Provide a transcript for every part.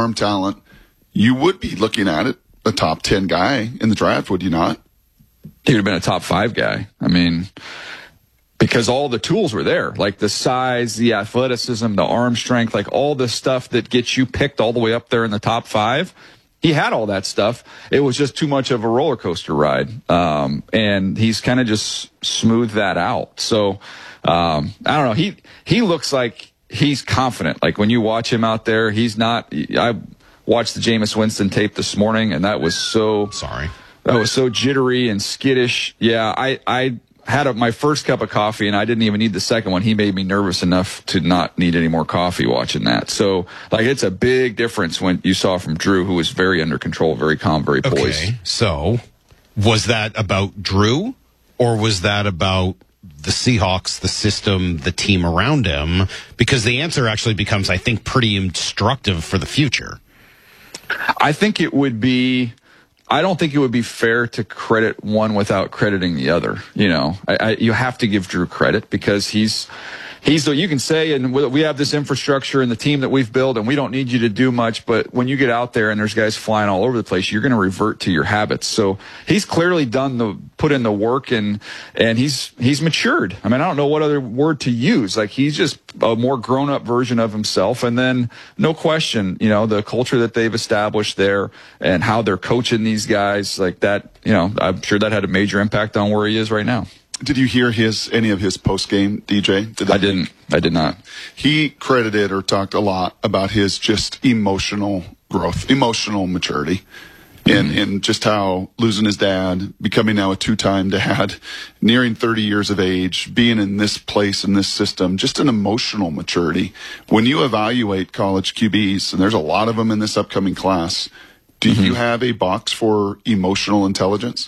arm talent, you would be looking at it, a top 10 guy in the draft, would you not? He would have been a top 5 guy. I mean, because all the tools were there, like the size, the athleticism, the arm strength, like all the stuff that gets you picked all the way up there in the top 5. He had all that stuff. It was just too much of a roller coaster ride. And he's kind of just smoothed that out. So, I don't know. He looks like he's confident. Like when you watch him out there, he's not. I watched the Jameis Winston tape this morning, and that was so. Sorry. That was so jittery and skittish. Yeah, I had my first cup of coffee, and I didn't even need the second one. He made me nervous enough to not need any more coffee watching that. So, like, it's a big difference when you saw from Drew, who was very under control, very calm, very poised. Okay, so was that about Drew, or was that about the Seahawks, the system, the team around him? Because the answer actually becomes, I think, pretty instructive for the future. I think it would be... I don't think it would be fair to credit one without crediting the other. You know, you have to give Drew credit because he's you can say, and we have this infrastructure and the team that we've built, and we don't need you to do much. But when you get out there and there's guys flying all over the place, you're going to revert to your habits. So he's clearly put in the work, and he's matured. I mean, I don't know what other word to use. Like, he's just a more grown up version of himself. And then, no question, you know, the culture that they've established there and how they're coaching these guys like that. You know, I'm sure that had a major impact on where he is right now. Did you hear any of his post-game, DJ? I didn't. I did not. He credited or talked a lot about his just emotional growth, emotional maturity, and just how losing his dad, becoming now a 2-time dad, nearing 30 years of age, being in this place, in this system, just an emotional maturity. When you evaluate college QBs, and there's a lot of them in this upcoming class, do you have a box for emotional intelligence?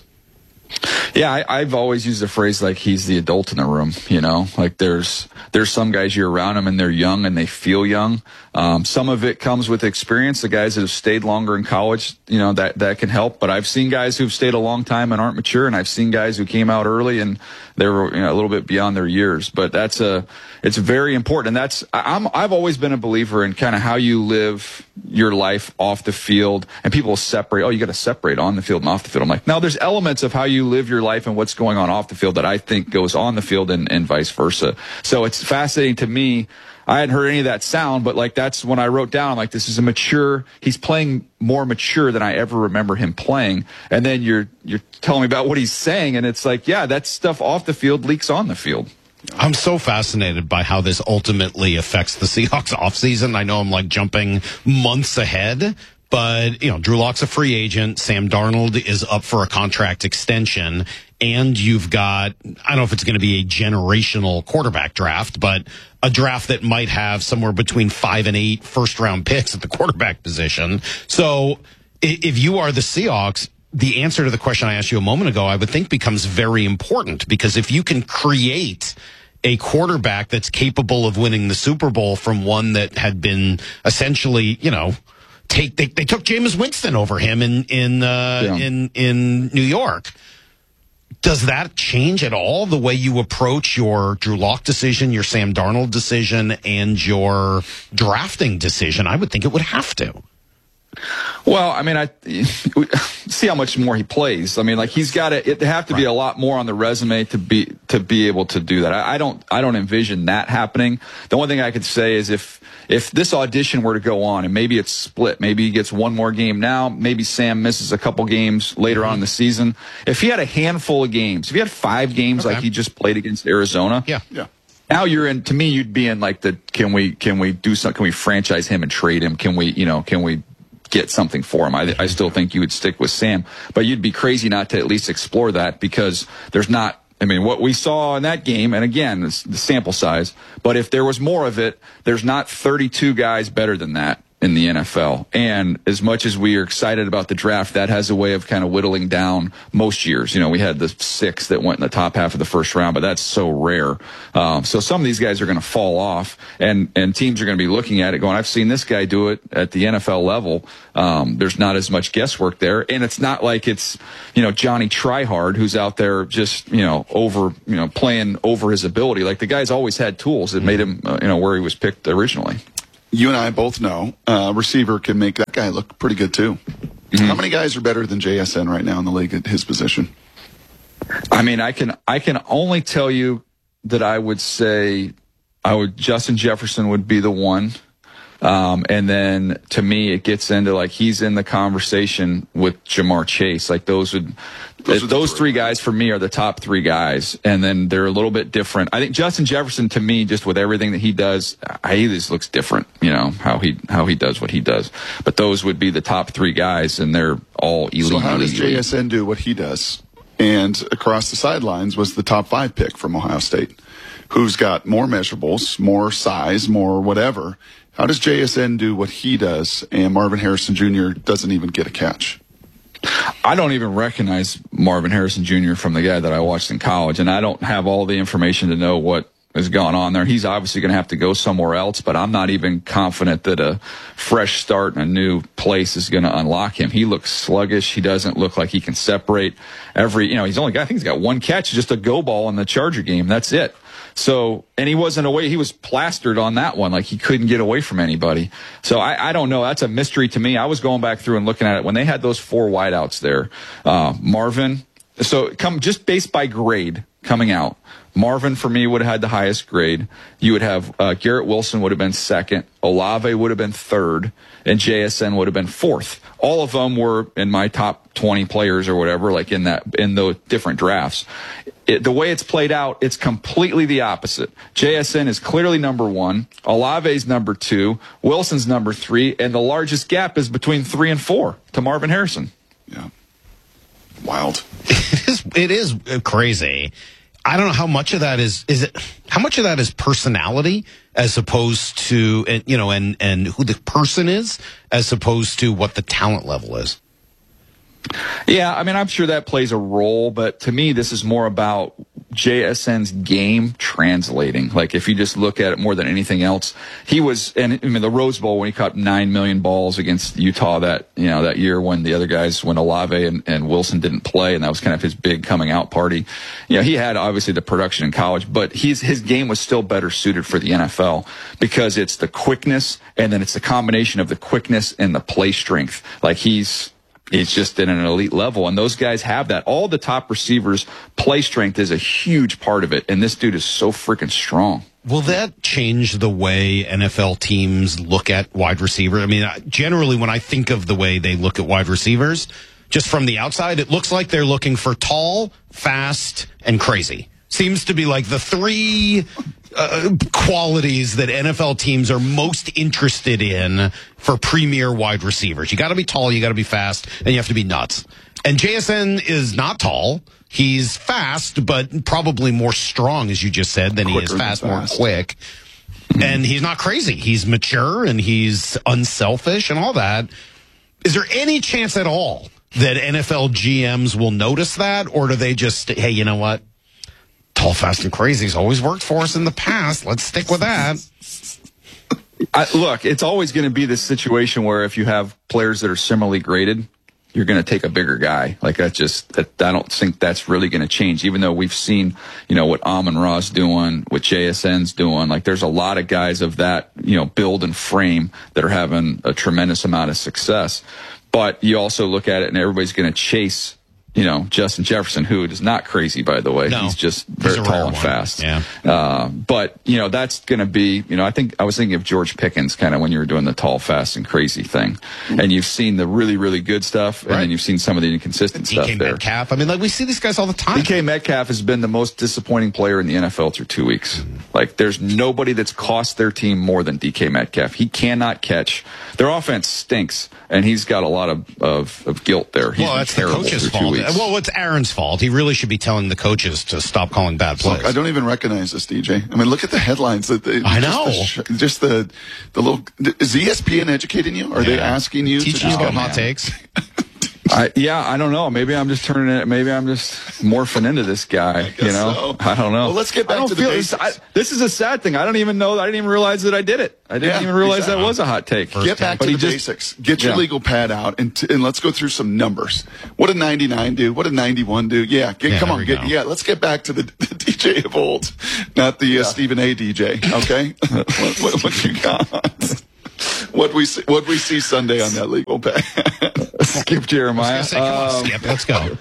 Yeah, I've always used the phrase like he's the adult in the room, you know, like there's some guys you're around them and they're young and they feel young. Some of it comes with experience. The guys that have stayed longer in college, you know, that can help. But I've seen guys who've stayed a long time and aren't mature, and I've seen guys who came out early and they were, you know, a little bit beyond their years. But it's very important. And I've always been a believer in kind of how you live your life off the field. And people separate, you got to separate on the field and off the field. I'm like, no, there's elements of how you live your life and what's going on off the field that I think goes on the field and vice versa. So it's fascinating to me. I hadn't heard any of that sound, but like that's when I wrote down, I'm like, this is he's playing more mature than I ever remember him playing. And then you're telling me about what he's saying, and it's like, yeah, that stuff off the field leaks on the field. I'm so fascinated by how this ultimately affects the Seahawks offseason. I know I'm like jumping months ahead, but, you know, Drew Lock's a free agent. Sam Darnold is up for a contract extension. And you've got, I don't know if it's going to be a generational quarterback draft, but a draft that might have somewhere between 5 and 8 first-round picks at the quarterback position. So if you are the Seahawks, the answer to the question I asked you a moment ago, I would think becomes very important, because if you can create a quarterback that's capable of winning the Super Bowl from one that had been essentially, you know, they took Jameis Winston over him in New York. Does that change at all the way you approach your Drew Lock decision, your Sam Darnold decision, and your drafting decision? I would think it would have to. Well, I mean, see how much more he plays. I mean, like he's got to. It have to be a lot more on the resume to be able to do that. I don't envision that happening. The only thing I could say is if this audition were to go on and maybe it's split, maybe he gets one more game now, maybe Sam misses a couple games later on in the season. If he had a handful of games, if he had 5 games like he just played against Arizona, yeah. Now you're in. To me, you'd be in like can we do something? Can we franchise him and trade him? Can we get something for him? I still think you would stick with Sam, but you'd be crazy not to at least explore that, because there's not. I mean, what we saw in that game, and again, it's the sample size, but if there was more of it, there's not 32 guys better than that in the NFL. And as much as we are excited about the draft, that has a way of kind of whittling down most years. You know, we had the 6 that went in the top half of the first round, but that's so rare. So some of these guys are going to fall off, and teams are going to be looking at it going, I've seen this guy do it at the NFL level. There's not as much guesswork there. And it's not like it's, you know, Johnny Tryhard who's out there just, playing over his ability. Like the guy's always had tools that made him, where he was picked originally. you and I both know receiver can make that guy look pretty good too. Mm-hmm. How many guys are better than JSN right now in the league at his position? I mean, I can only tell you that I would say Justin Jefferson would be the one. And then to me, it gets into like he's in the conversation with Jamar Chase. Like those three guys for me are the top three guys. And then they're a little bit different. I think Justin Jefferson to me, just with everything that he does, he just looks different, you know, how he does what he does. But those would be the top three guys, and they're all elite. So how does JSN do what he does? And across the sidelines was the top 5 pick from Ohio State, who's got more measurables, more size, more whatever. How does JSN do what he does, and Marvin Harrison Jr. doesn't even get a catch? I don't even recognize Marvin Harrison Jr. from the guy that I watched in college, and I don't have all the information to know what has gone on there. He's obviously going to have to go somewhere else, but I'm not even confident that a fresh start in a new place is going to unlock him. He looks sluggish. He doesn't look like he can separate he's only got, I think he's got one catch, just a go ball in the Charger game. That's it. So, and he wasn't away. He was plastered on that one. Like he couldn't get away from anybody. So I don't know. That's a mystery to me. I was going back through and looking at it when they had those 4 wideouts there. Marvin. So just based by grade coming out, Marvin for me would have had the highest grade. You would have Garrett Wilson would have been second. Olave would have been third, and JSN would have been fourth. All of them were in my top 20 players or whatever, like in those different drafts. The way it's played out, it's completely the opposite. JSN is clearly number 1. Olave's number 2. Wilson's number 3. And the largest gap is between 3 and 4 to Marvin Harrison. Yeah. Wild. It is crazy. I don't know how much of that how much of that is personality as opposed to, and who the person is as opposed to what the talent level is. Yeah, I mean, I'm sure that plays a role, but to me, this is more about JSN's game translating. Like, if you just look at it more than anything else, he was, and I mean, the Rose Bowl when he caught 9 million balls against Utah that year when the other guys, when Olave and Wilson didn't play, and that was kind of his big coming out party. He had obviously the production in college, but his game was still better suited for the NFL because it's the quickness, and then it's the combination of the quickness and the play strength. Like, he's just at an elite level, and those guys have that. All the top receivers' play strength is a huge part of it, and this dude is so freaking strong. Will that change the way NFL teams look at wide receiver? I mean, generally when I think of the way they look at wide receivers, just from the outside, it looks like they're looking for tall, fast, and crazy. Seems to be like the 3 qualities that NFL teams are most interested in for premier wide receivers. You got to be tall, you got to be fast, and you have to be nuts. And JSN is not tall. He's fast, but probably more strong, as you just said, than he is fast, more quick. And he's not crazy. He's mature and he's unselfish and all that. Is there any chance at all that NFL GMs will notice that, or do they just, hey, you know what? Tall, fast, and crazy has always worked for us in the past. Let's stick with that. Look, it's always going to be this situation where if you have players that are similarly graded, you're going to take a bigger guy. Like I don't think that's really going to change, even though we've seen, what Amon-Ra's doing, what JSN's doing. Like there's a lot of guys of that, build and frame that are having a tremendous amount of success. But you also look at it and everybody's going to chase Justin Jefferson, who is not crazy, by the way. No, he's just very tall and fast. Yeah. But, that's going to be, I was thinking of George Pickens kind of when you were doing the tall, fast, and crazy thing. And you've seen the really, really good stuff, and then you've seen some of the inconsistent stuff there. DK Metcalf. I mean, we see these guys all the time. DK Metcalf has been the most disappointing player in the NFL through 2 weeks. Like, there's nobody that's cost their team more than DK Metcalf. He cannot catch. Their offense stinks, and he's got a lot of guilt there. He's that's the coach's fault. Well, it's Aaron's fault. He really should be telling the coaches to stop calling bad plays. Look, I don't even recognize this, DJ. I mean, look at the headlines. I know. Just the little. Is ESPN educating you? Are they asking you teaching you about hot takes? I don't know. Maybe I'm just maybe I'm just morphing into this guy, So. I don't know. Well, let's get back to the basics. This is a sad thing. I didn't even realize that I did it. I didn't even realize that was a hot take. Get back to the basics. Get your legal pad out and let's go through some numbers. What did 99 do? What did 91 do? Let's get back to the DJ of old, not the Stephen A. DJ. Okay. what you got? What we see Sunday on that legal pay. Skip Jeremiah. Come on, Skip, let's go.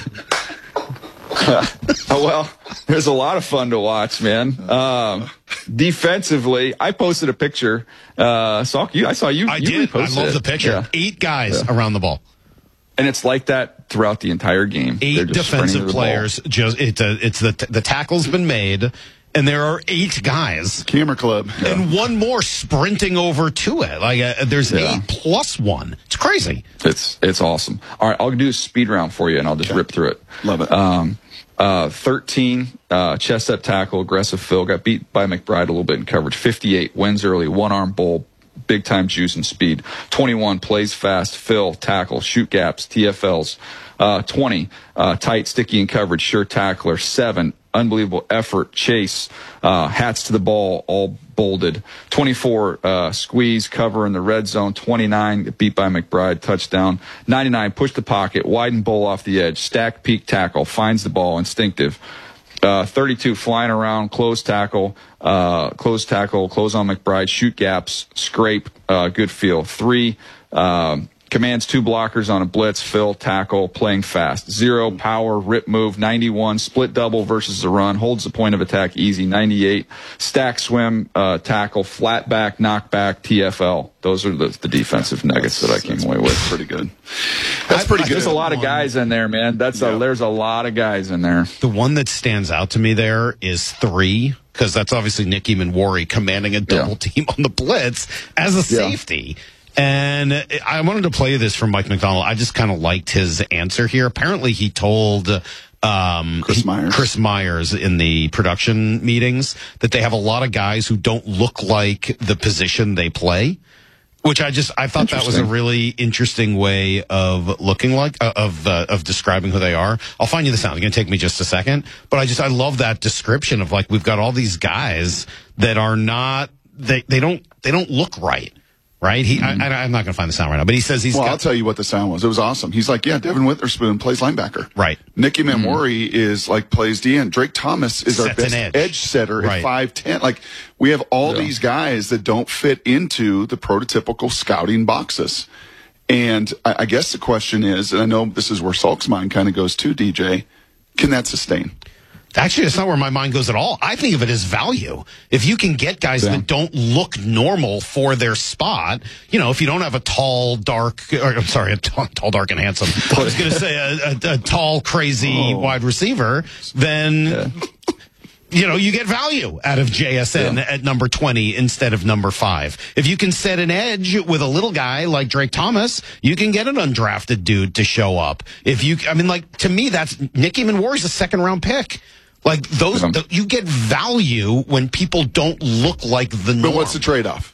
Well, there's a lot of fun to watch, man. Defensively, I posted a picture. I saw you. I did. I love the picture. Yeah. 8 guys around the ball. And it's like that throughout the entire game. 8 defensive players. It's the tackle's been made, and there are 8 guys. Camera club. And one more sprinting over to it. Like there's 8 plus 1. It's crazy. It's awesome. All right, I'll do a speed round for you, and I'll just rip through it. Love it. 13, chest up tackle, aggressive fill. Got beat by McBride a little bit in coverage. 58, wins early, one-arm bull, big-time juice and speed. 21, plays fast, fill, tackle, shoot gaps, TFLs. 20, tight, sticky in coverage, sure tackler. 7, unbelievable effort, chase, hats to the ball, all bolded. 24, squeeze, cover in the red zone. 29, beat by McBride, touchdown. 99, push the pocket, widen bull off the edge, stack, peak tackle, finds the ball, instinctive. 32, flying around, close tackle, close on McBride, shoot gaps, scrape, good feel. 3, commands 2 blockers on a blitz, fill, tackle, playing fast. 0, power, rip move. 91, split double versus the run, holds the point of attack easy. 98, stack, swim, tackle, flat back, knock back, TFL. Those are the defensive nuggets that I came away with. Pretty good. That's pretty good. There's a lot of guys in there, man. There's a lot of guys in there. The one that stands out to me there is 3, because that's obviously Nicky Manwari commanding a double team on the blitz as a safety. And I wanted to play this from Mike McDonald. I just kind of liked his answer here. Apparently he told Chris Myers in the production meetings that they have a lot of guys who don't look like the position they play, which I thought that was a really interesting way of looking like, of describing who they are. I'll find you the sound. It's going to take me just a second, but I love that description of, like, we've got all these guys that are not, they don't look right. Right? I'm not going to find the sound right now, but he says I'll tell you what the sound was. It was awesome. He's like, Devin Witherspoon plays linebacker. Right. Nicky Manwari is plays DN. Drake Thomas is our best edge setter at 5'10". Like, we have all these guys that don't fit into the prototypical scouting boxes. And I guess the question is, and I know this is where Salk's mind kind of goes too, DJ, can that sustain? Actually, it's not where my mind goes at all. I think of it as value. If you can get guys that don't look normal for their spot, if you don't have a tall, dark, tall, dark, and handsome. I was going to say a tall, crazy wide receiver, then, you get value out of JSN at number 20 instead of number 5. If you can set an edge with a little guy like Drake Thomas, you can get an undrafted dude to show up. To me, that's Nicky Manwari's a 2nd-round pick. Like, those, you get value when people don't look like the norm. But what's the trade-off?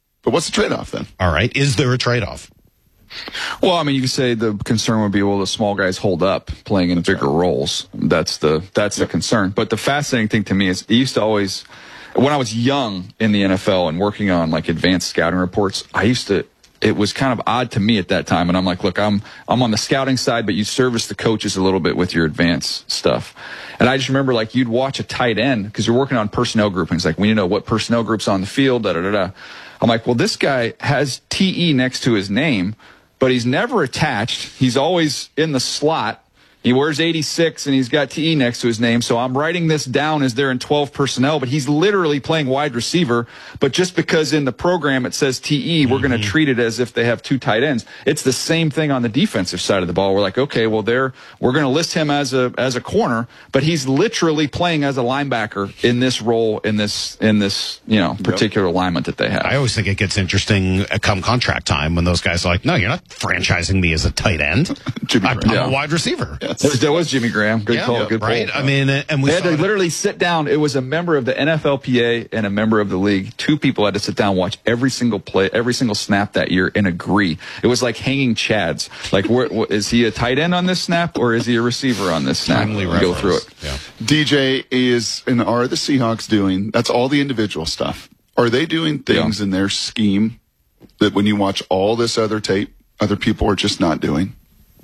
Then? All right. Is there a trade-off? Well, you could say the concern would be, the small guys hold up playing in bigger roles. That's the concern. But the fascinating thing to me is, it used to always, when I was young in the NFL and working on advanced scouting reports, it was kind of odd to me at that time. And I'm like, look, I'm on the scouting side, but you service the coaches a little bit with your advanced stuff. And I just remember, you'd watch a tight end because you're working on personnel groupings. Like, we need to know what personnel group's on the field, I'm like, well, this guy has TE next to his name, but he's never attached. He's always in the slot. He wears 86 and he's got TE next to his name. So I'm writing this down as they're in 12 personnel, but he's literally playing wide receiver. But just because in the program it says TE, we're going to treat it as if they have 2 tight ends. It's the same thing on the defensive side of the ball. We're like, okay, well, we're going to list him as a corner, but he's literally playing as a linebacker in this role, in this particular alignment that they have. I always think it gets interesting come contract time when those guys are like, no, you're not franchising me as a tight end. I'm a wide receiver. Yeah. That was Jimmy Graham. Good call. Good right. Pull. And we had to literally sit down. It was a member of the NFLPA and a member of the league. 2 people had to sit down, watch every single play, every single snap that year, and agree. It was like hanging chads. Like, is he a tight end on this snap or is he a receiver on this snap? Go through it. Yeah. DJ are the Seahawks doing? That's all the individual stuff. Are they doing things in their scheme that when you watch all this other tape, other people are just not doing?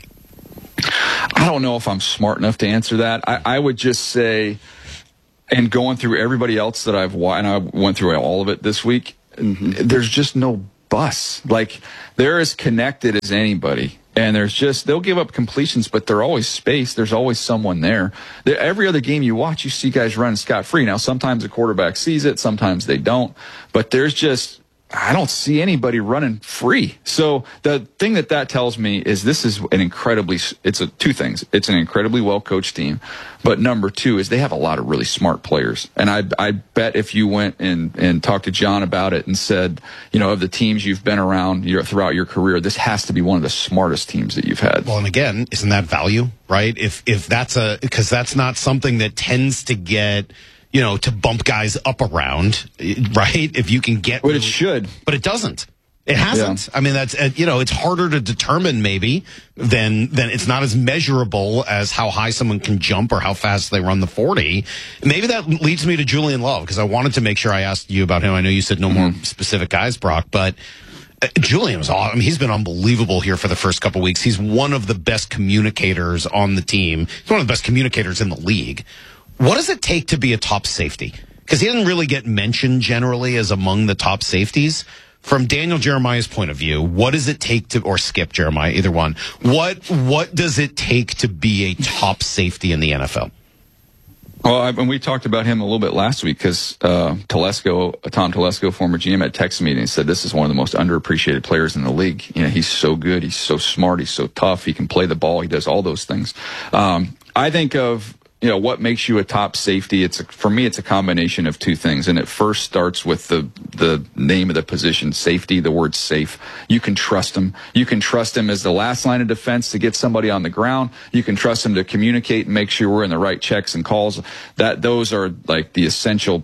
I don't know if I'm smart enough to answer that. I would just say, and going through everybody else that I've watched, and I went through all of it this week, there's just no busts. Like, they're as connected as anybody. And they'll give up completions, but they're always spaced. There's always someone there. Every other game you watch, you see guys running scot-free. Now, sometimes the quarterback sees it, sometimes they don't. But I don't see anybody running free. So the thing that tells me is this is two things. It's an incredibly well-coached team. But number two is they have a lot of really smart players. And I bet if you went and talked to John about it and said, of the teams you've been around throughout your career, this has to be one of the smartest teams that you've had. Well, and again, isn't that value, right? If because that's not something that tends to get, to bump guys up around, right? If you can get... But it should. But it doesn't. It hasn't. Yeah. I mean, that's, it's harder to determine maybe than it's not as measurable as how high someone can jump or how fast they run the 40. Maybe that leads me to Julian Love, because I wanted to make sure I asked you about him. I know you said no more specific guys, Brock, but Julian was awesome. I mean, he's been unbelievable here for the first couple of weeks. He's one of the best communicators on the team. He's one of the best communicators in the league. What does it take to be a top safety? Because he didn't really get mentioned generally as among the top safeties. From Daniel Jeremiah's point of view, what does it take to, or Skip Jeremiah, either one, what does it take to be a top safety in the NFL? Well, and we talked about him a little bit last week because Tom Telesco, former GM, had texted me and he said this is one of the most underappreciated players in the league. He's so good, he's so smart, he's so tough, he can play the ball, he does all those things. I think of what makes you a top safety. For me, it's a combination of two things. And it first starts with the name of the position, safety, the word safe. You can trust him. You can trust him as the last line of defense to get somebody on the ground. You can trust him to communicate and make sure we're in the right checks and calls. Those are like the essentials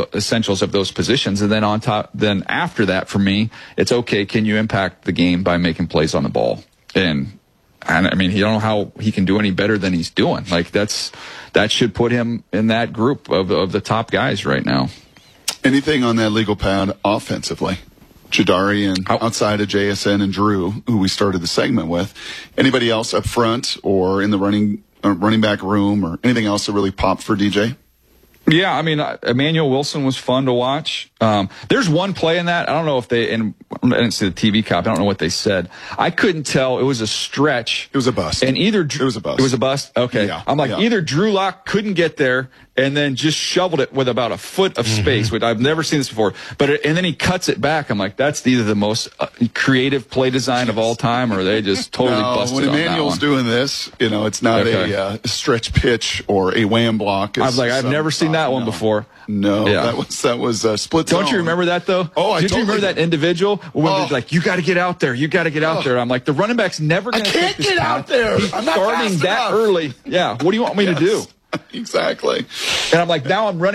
of those positions. And then after that, for me, it's okay. Can you impact the game by making plays on the ball? And I mean, you don't know how he can do any better than he's doing. Like that should put him in that group of the top guys right now. Anything on that legal pad offensively? Jadari and outside of JSN and Drew, who we started the segment with. Anybody else up front or in the running back room or anything else that really popped for DJ? Yeah, I mean, Emmanuel Wilson was fun to watch. There's one play in that. I don't know if and I didn't see the TV copy. I don't know what they said. I couldn't tell. It was a stretch. It was a bust. And it was a bust. It was a bust? Okay. Yeah, I'm like, either Drew Lock couldn't get there and then just shoveled it with about a foot of space, which I've never seen this before. And then he cuts it back. I'm like, that's either the most creative play design of all time, or they just totally busted when on that Emmanuel's one. doing this, it's not a stretch pitch or a wham block. I was like, I've never seen that one before. No, that was split zone. Don't you remember that though? Oh, Did you remember that individual when they're like, you got to get out there, you got to get out there? I'm like, the running back's never going to take this get path. out there. He's I'm not starting fast that enough. early. Yeah, what do you want me to do? Exactly. And I'm like, now I'm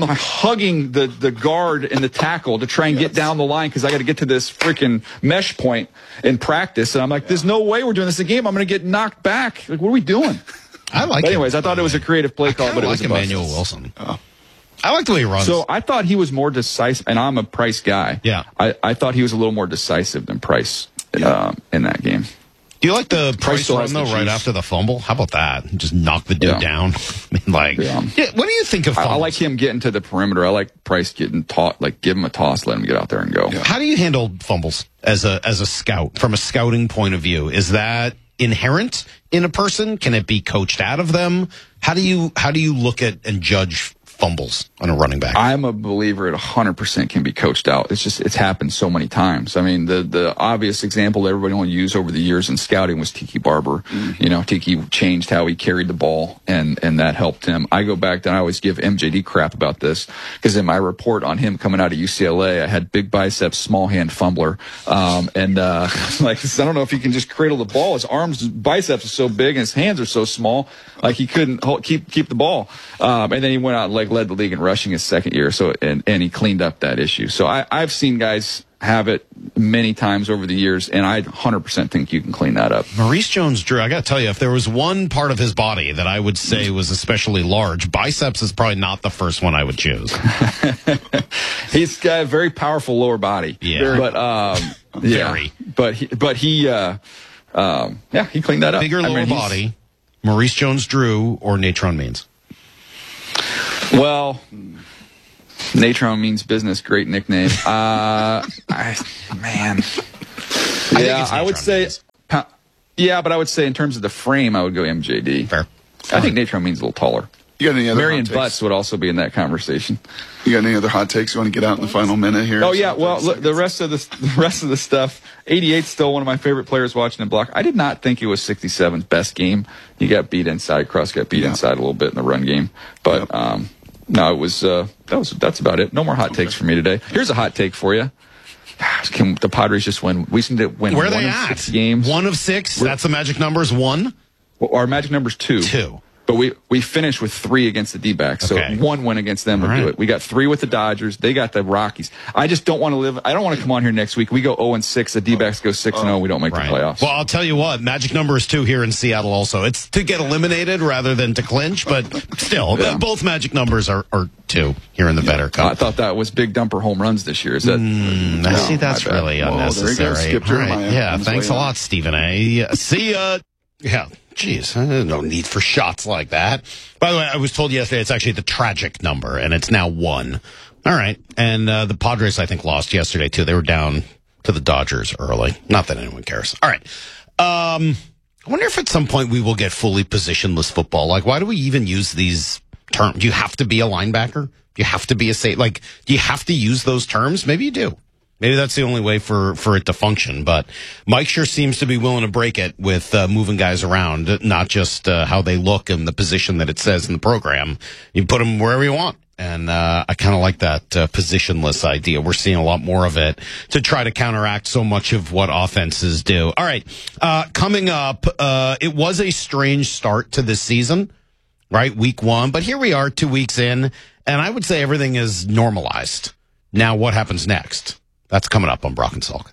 hugging the guard and the tackle to try and get down the line because I got to get to this freaking mesh point in practice. And I'm like, there's no way we're doing this in the game. I'm going to get knocked back. Like, what are we doing? I like. But anyways, I thought it was a creative play call, but it was like Emmanuel Wilson. I like the way he runs. So I thought he was more decisive, and I'm a Price guy. Yeah. I thought he was a little more decisive than Price in that game. Do you like the Price still run, has though, the right juice. after the fumble? How about that? Just knock the dude down. I mean, what do you think of fumbles? I like him getting to the perimeter. I like Price getting taught, like give him a toss, let him get out there and go. Yeah. How do you handle fumbles as a scout, from a scouting point of view? Is that inherent in a person? Can it be coached out of them? How do you look at and judge fumbles on a running back? I'm a believer it 100% can be coached out. It's happened so many times. I mean, the obvious example that everybody will use over the years in scouting was Tiki Barber. Tiki changed how he carried the ball, and that helped him. I go back and I always give MJD crap about this because in my report on him coming out of UCLA, I had big biceps, small hand fumbler. Like, I don't know if he can just cradle the ball. His biceps are so big and his hands are so small, like he couldn't keep the ball. And then he went out and led the league in rushing his second year. So and he cleaned up that issue. So I've seen guys have it many times over the years, and I 100% think you can clean that up. Maurice Jones-Drew, I got to tell you, if there was one part of his body that I would say was especially large, biceps is probably not the first one I would choose. He's got a very powerful lower body. Yeah. But Very. But he cleaned that up. Bigger lower body, Maurice Jones-Drew or Natron Means? Well, Natron means business. Great nickname. Man. Yeah, I would say. Yeah, but I would say in terms of the frame, I would go MJD. Fair. I think Natron means a little taller. You got any other Marion hot takes? Butts would also be in that conversation. You got any other hot takes you want to get out in the final minute here? Oh yeah, well look, the rest of the stuff. 88's still one of my favorite players watching in block. I did not think it was 67's best game. He got beat inside. Cross got beat inside a little bit in the run game, but no, it was that's about it. No more hot takes for me today. Here's a hot take for you. Can the Padres just win? We seem to win. Where are one they of at? 6 games. 1 of 6. That's the magic number is 1. Well, our magic number's 2. 2. But we finished with 3 against the D-backs, so Okay. 1 win against them would do it. We got 3 with the Dodgers. They got the Rockies. I just don't want to live. I don't want to come on here next week. We go 0-6. The D-backs go 6-0. We don't make the playoffs. Well, I'll tell you what, magic number is 2 here in Seattle also. It's to get eliminated rather than to clinch, but still, both magic numbers are 2 here in the Better Cup. I thought that was big dumper home runs this year. Is that? See, that's my bad. really Whoa, there you go. unnecessary. Skip All Jeremiah yeah, on his thanks a way lot, out. Stephen A. See ya. Yeah, geez, no need for shots like that. By the way, I was told yesterday it's actually the tragic number, and it's now 1. All right, and the Padres, I think, lost yesterday, too. They were down to the Dodgers early. Not that anyone cares. All right. I wonder if at some point we will get fully positionless football. Like, why do we even use these terms? Do you have to be a linebacker? Do you have to be a safety? Like, do you have to use those terms? Maybe you do. Maybe that's the only way for it to function. But Mike sure seems to be willing to break it with moving guys around, not just how they look and the position that it says in the program. You put them wherever you want. And I kind of like that positionless idea. We're seeing a lot more of it to try to counteract so much of what offenses do. All right, coming up, it was a strange start to this season, right? Week 1. But here we are 2 weeks in, and I would say everything is normalized. Now what happens next? That's coming up on Brock and Salk.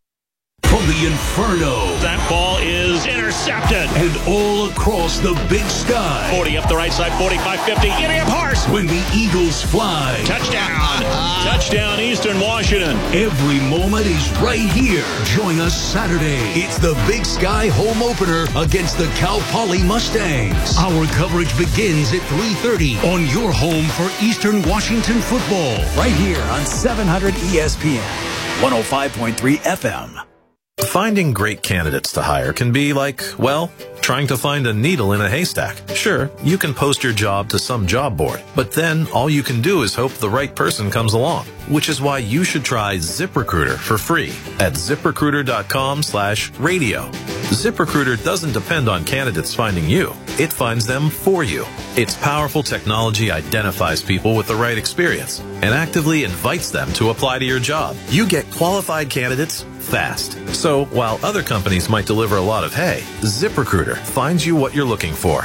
From the Inferno. That ball is intercepted. And all across the big sky. 40 up the right side, 45, 50. Getting up Horse. When the Eagles fly. Touchdown. Touchdown, Eastern Washington. Every moment is right here. Join us Saturday. It's the Big Sky home opener against the Cal Poly Mustangs. Our coverage begins at 3:30 on your home for Eastern Washington football. Right here on 700 ESPN, 105.3 FM. Finding great candidates to hire can be like, well, trying to find a needle in a haystack. Sure, you can post your job to some job board, but then all you can do is hope the right person comes along, which is why you should try ZipRecruiter for free at ZipRecruiter.com/radio. ZipRecruiter doesn't depend on candidates finding you. It finds them for you. Its powerful technology identifies people with the right experience and actively invites them to apply to your job. You get qualified candidates fast. So while other companies might deliver a lot of hay, ZipRecruiter finds you what you're looking for.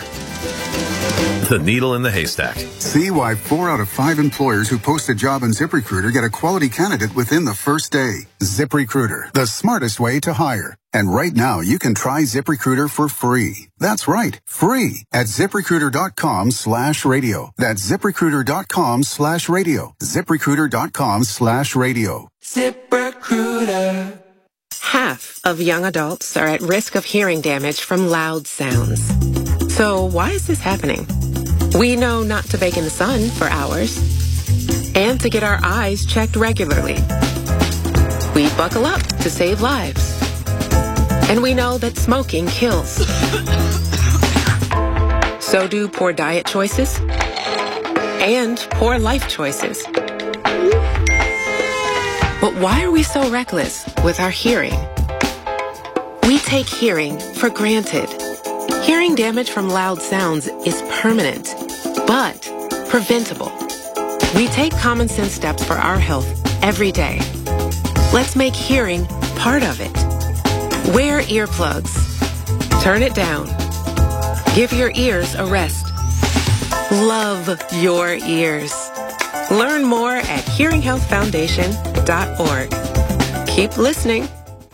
The needle in the haystack. See why 4 out of 5 employers who post a job on ZipRecruiter get a quality candidate within the first day. ZipRecruiter, the smartest way to hire. And right now, you can try ZipRecruiter for free. That's right, free at ZipRecruiter.com/radio. That's ZipRecruiter.com/radio. ZipRecruiter.com/radio. ZipRecruiter. Half of young adults are at risk of hearing damage from loud sounds. So why is this happening? We know not to bake in the sun for hours and to get our eyes checked regularly. We buckle up to save lives. And we know that smoking kills. So do poor diet choices and poor life choices. But why are we so reckless with our hearing? We take hearing for granted. Hearing damage from loud sounds is permanent, but preventable. We take common sense steps for our health every day. Let's make hearing part of it. Wear earplugs. Turn it down. Give your ears a rest. Love your ears. Learn more at hearinghealthfoundation.org. Keep listening.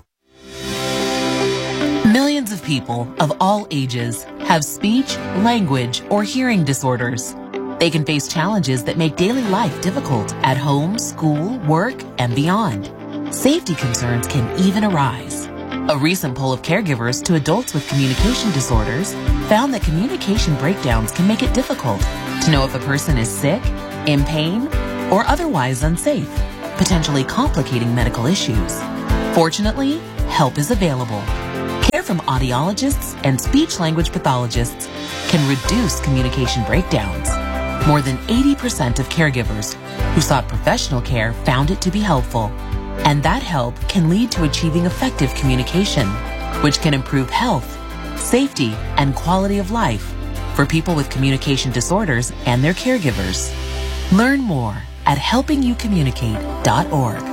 Millions of people of all ages have speech, language, or hearing disorders. They can face challenges that make daily life difficult at home, school, work, and beyond. Safety concerns can even arise. A recent poll of caregivers to adults with communication disorders found that communication breakdowns can make it difficult to know if a person is sick, in pain, or otherwise unsafe, potentially complicating medical issues. Fortunately, help is available. Care from audiologists and speech-language pathologists can reduce communication breakdowns. More than 80% of caregivers who sought professional care found it to be helpful. And that help can lead to achieving effective communication, which can improve health, safety, and quality of life for people with communication disorders and their caregivers. Learn more at helpingyoucommunicate.org.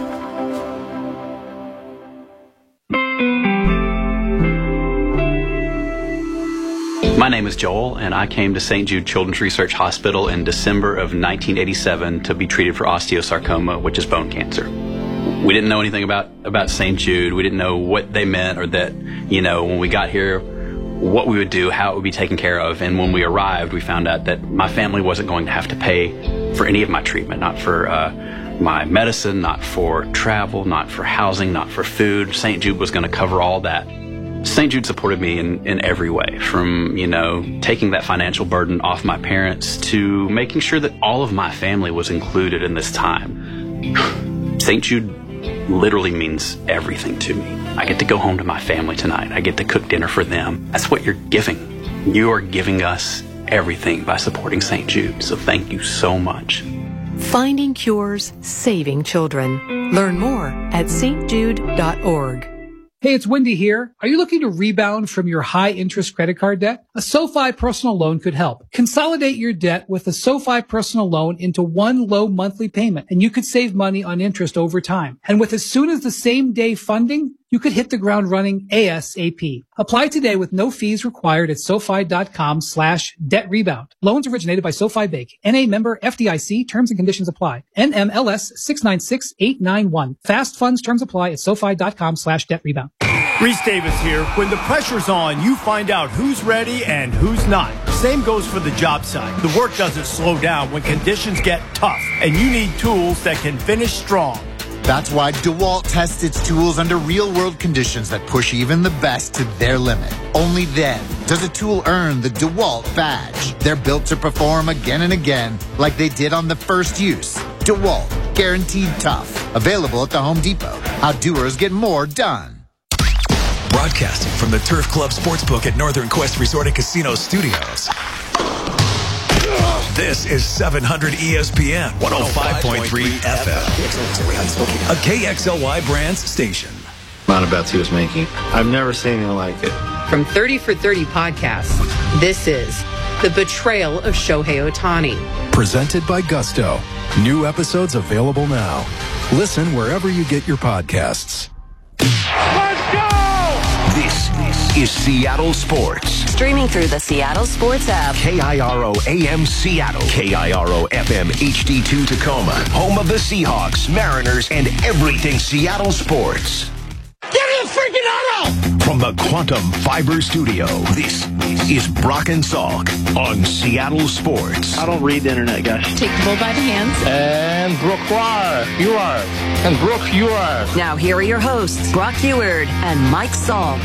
My name is Joel, and I came to St. Jude Children's Research Hospital in December of 1987 to be treated for osteosarcoma, which is bone cancer. We didn't know anything about St. Jude. We didn't know what they meant, or that, when we got here, what we would do, how it would be taken care of. And when we arrived, we found out that my family wasn't going to have to pay for any of my treatment, not for my medicine, not for travel, not for housing, not for food. St. Jude was going to cover all that. St. Jude supported me in every way, from, taking that financial burden off my parents to making sure that all of my family was included in this time. St. Jude literally means everything to me. I get to go home to my family tonight. I get to cook dinner for them. That's what you're giving. You are giving us everything by supporting St. Jude. So thank you so much. Finding cures, saving children. Learn more at stjude.org. Hey, it's Wendy here. Are you looking to rebound from your high-interest credit card debt? A SoFi personal loan could help. Consolidate your debt with a SoFi personal loan into one low monthly payment, and you could save money on interest over time. And with as soon as the same day funding, you could hit the ground running ASAP. Apply today with no fees required at SoFi.com/debt rebound. Loans originated by SoFi Bank. NA member FDIC. Terms and conditions apply. NMLS 696891. Fast funds terms apply at SoFi.com/debt rebound. Reese Davis here. When the pressure's on, you find out who's ready and who's not. Same goes for the job site. The work doesn't slow down when conditions get tough, and you need tools that can finish strong. That's why DeWalt tests its tools under real-world conditions that push even the best to their limit. Only then does a tool earn the DeWalt badge. They're built to perform again and again, like they did on the first use. DeWalt, guaranteed tough. Available at the Home Depot. How doers get more done. Broadcasting from the Turf Club Sportsbook at Northern Quest Resort and Casino Studios. This is 700 ESPN 105.3 FM. A KXLY Brands station. Amount of bets he was making. I've never seen anything like it. From 30 for 30 podcasts, this is The Betrayal of Shohei Ohtani. Presented by Gusto. New episodes available now. Listen wherever you get your podcasts. Let's go! This is Seattle Sports. Streaming through the Seattle Sports app. KIRO AM Seattle. KIRO FM HD2 Tacoma. Home of the Seahawks, Mariners, and everything Seattle sports. Get in the freaking auto! From the Quantum Fiber Studio, this is Brock and Salk on Seattle Sports. I don't read the internet, guys. Take the bull by the hands. And Brooke, you are. And Brooke, you are. Now here are your hosts, Brock Heward and Mike Salk.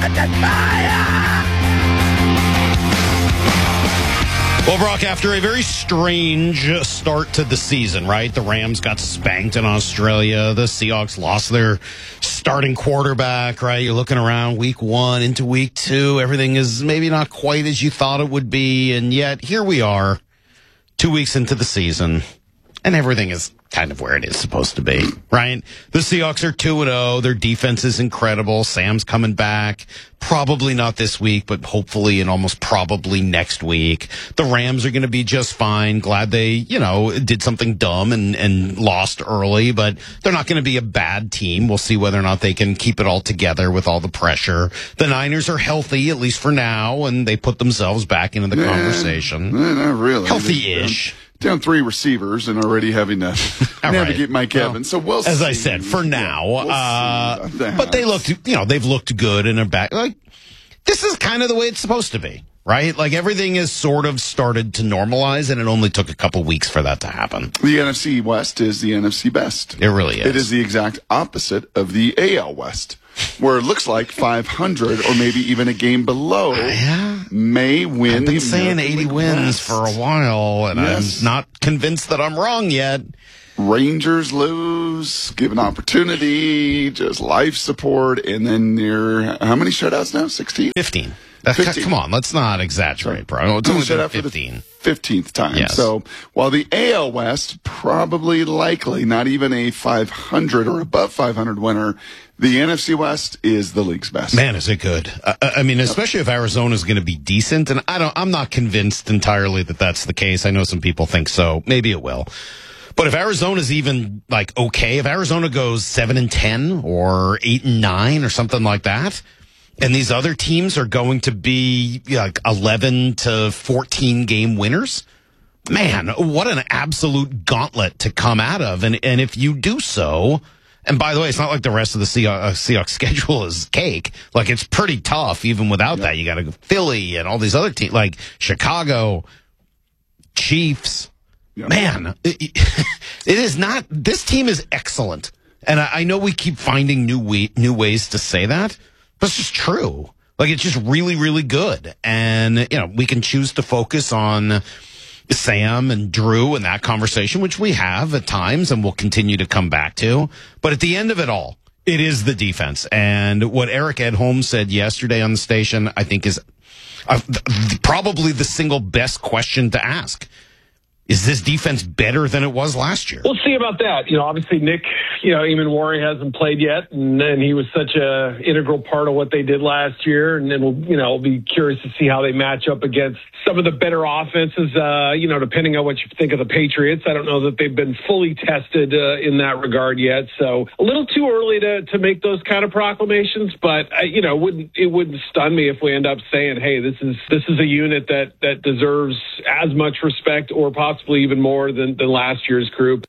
Well, Brock, after a very strange start to the season, right? The Rams got spanked in Australia. The Seahawks lost their starting quarterback, right? You're looking around week 1 into week 2. Everything is maybe not quite as you thought it would be. And yet here we are 2 weeks into the season, and everything is kind of where it is supposed to be, right? The Seahawks are 2-0. Their defense is incredible. Sam's coming back. Probably not this week, but hopefully and almost probably next week. The Rams are going to be just fine. Glad they, did something dumb and lost early, but they're not going to be a bad team. We'll see whether or not they can keep it all together with all the pressure. The Niners are healthy, at least for now, and they put themselves back into the conversation. Not really. Healthy-ish. Down 3 receivers and already having to navigate Mike Evans. So we'll see. As I said, for now. But they looked, they've looked good and are back. Like, this is kind of the way it's supposed to be, right? Like, everything is sort of started to normalize, and it only took a couple weeks for that to happen. The NFC West is the NFC best. It really is. It is the exact opposite of the AL West, where it looks like 500 or maybe even a game below may win. I've been saying 80 wins for a while, and I'm not convinced that I'm wrong yet. Rangers lose, give an opportunity, just life support, and then you're how many shutouts now? 16? 15. 15. Come on, let's not exaggerate, bro. It's only been 15. 15th time. Yes. So while the AL West probably likely not even a 500 or above 500 winner, the NFC West is the league's best. Man, is it good? I mean, especially if Arizona's going to be decent, and I'm not convinced entirely that that's the case. I know some people think so. Maybe it will. But if Arizona's even like okay, if Arizona goes 7-10 or 8-9 or something like that, and these other teams are going to be like 11 to 14 game winners, man, what an absolute gauntlet to come out of. And if you do so, and by the way, it's not like the rest of the Seahawks schedule is cake. Like, it's pretty tough even without that. You got to go Philly and all these other teams like Chicago, Chiefs. Yeah. Man, it is not. This team is excellent, and I know we keep finding new ways to say that, but it's just true. Like, it's just really, really good, and we can choose to focus on Sam and Drew and that conversation, which we have at times, and we'll continue to come back to. But at the end of it all, it is the defense, and what Eric Edholm said yesterday on the station, I think, is probably the single best question to ask. Is this defense better than it was last year? We'll see about that. Obviously Nick, Eamon hasn't played yet, and he was such a integral part of what they did last year. And then we'll be curious to see how they match up against some of the better offenses. Depending on what you think of the Patriots, I don't know that they've been fully tested in that regard yet. So a little too early to make those kind of proclamations. But it wouldn't stun me if we end up saying, hey, this is a unit that deserves as much respect or possibly even more than last year's group.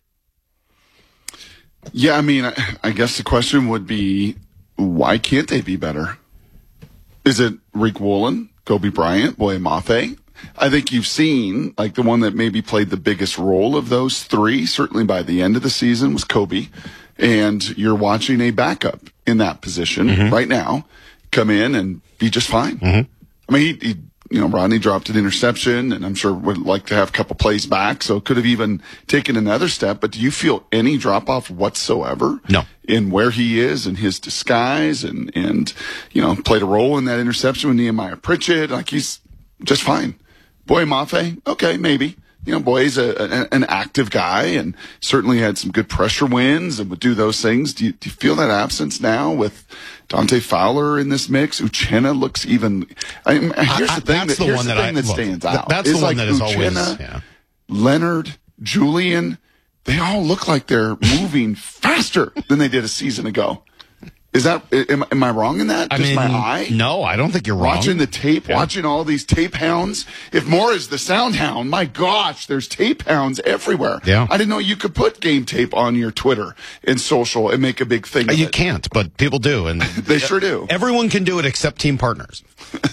Yeah, I mean, I guess the question would be, why can't they be better? Is it Rick Woolen, Kobe Bryant, Boye Mafe? I think you've seen, like, the one that maybe played the biggest role of those three, certainly by the end of the season, was Kobe. And you're watching a backup in that position right now come in and be just fine. I mean, he Rodney dropped an interception, and I'm sure would like to have a couple plays back, so could have even taken another step. But do you feel any drop-off whatsoever? No. In where he is and his disguise and played a role in that interception with Nehemiah Pritchett? Like, he's just fine. Boye Mafe, okay, maybe. Boye's an active guy and certainly had some good pressure wins and would do those things. Do you feel that absence now with Dante Fowler in this mix? Uchenna looks even. Here's the thing that stands out. That's the one that is always. Yeah. Leonard, Julian, they all look like they're moving faster than they did a season ago. Is that, am I wrong in that? Just my eye? No, I don't think you're wrong. Watching the tape, watching all these tape hounds. If Moore is the sound hound, my gosh, there's tape hounds everywhere. Yeah. I didn't know you could put game tape on your Twitter and social and make a big thing of You it. can't, but people do. And they sure do. Everyone can do it except team partners.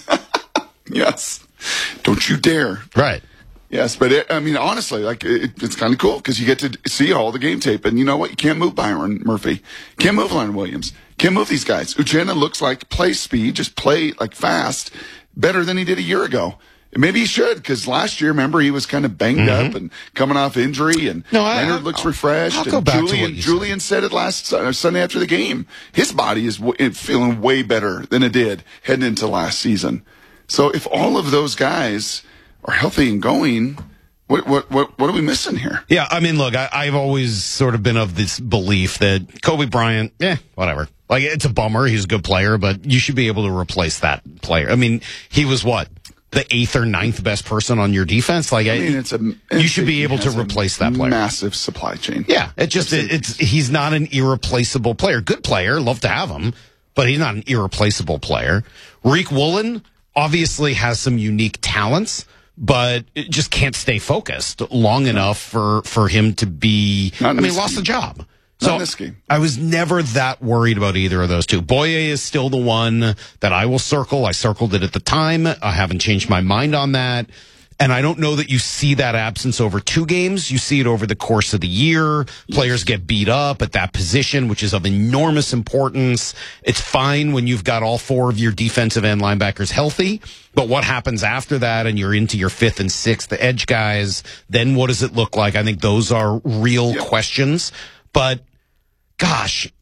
Yes. Don't you dare. Right. Yes, but honestly, like, it's kind of cool because you get to see all the game tape. And you know what? You can't move Byron Murphy. Can't move Leonard Williams. Can't move these guys. Uchenna looks like play speed, just play like fast, better than he did a year ago. And maybe he should, because last year, remember, he was kind of banged up and coming off injury, and Leonard looks refreshed. I'll go back to what Julian said it last Sunday after the game. His body is feeling way better than it did heading into last season. So if all of those guys are healthy and going, what are we missing here? Yeah, I mean, look, I've always sort of been of this belief that Kobe Bryant, whatever. Like, it's a bummer. He's a good player, but you should be able to replace that player. I mean, he was what? The 8th or 9th best person on your defense? Like, you should be able to replace that player. Massive supply chain. Yeah, he's not an irreplaceable player. Good player, love to have him, but he's not an irreplaceable player. Rick Woolen obviously has some unique talents, but it just can't stay focused long enough for him to be. Lost the job. So I was never that worried about either of those two. Boye is still the one that I will circle. I circled it at the time. I haven't changed my mind on that. And I don't know that you see that absence over 2 games. You see it over the course of the year. Players get beat up at that position, which is of enormous importance. It's fine when you've got all 4 of your defensive end linebackers healthy. But what happens after that and you're into your 5th and 6th edge guys, then what does it look like? I think those are real questions. But, gosh,